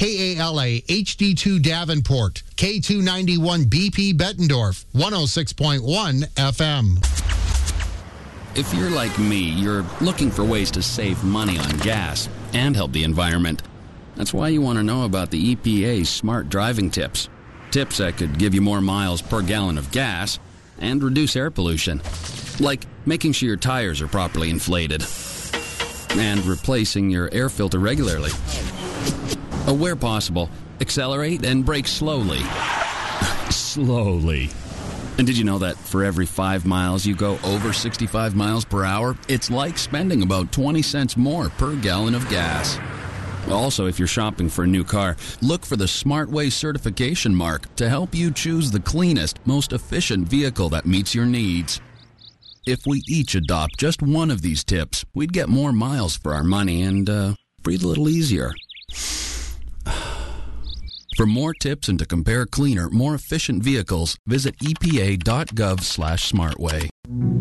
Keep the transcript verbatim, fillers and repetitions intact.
K A L A H D two Davenport, K two ninety-one B P Bettendorf, one oh six point one F M. If you're like me, you're looking for ways to save money on gas and help the environment. That's why you want to know about the E P A's smart driving tips. Tips that could give you more miles per gallon of gas and reduce air pollution. Like making sure your tires are properly inflated and replacing your air filter regularly. Oh, where possible, accelerate and brake slowly. Slowly. And did you know that for every five miles you go over sixty-five miles per hour, it's like spending about twenty cents more per gallon of gas? Also, if you're shopping for a new car, look for the SmartWay certification mark to help you choose the cleanest, most efficient vehicle that meets your needs. If we each adopt just one of these tips, we'd get more miles for our money and uh, breathe a little easier. For more tips and to compare cleaner, more efficient vehicles, visit E P A dot gov slash SmartWay.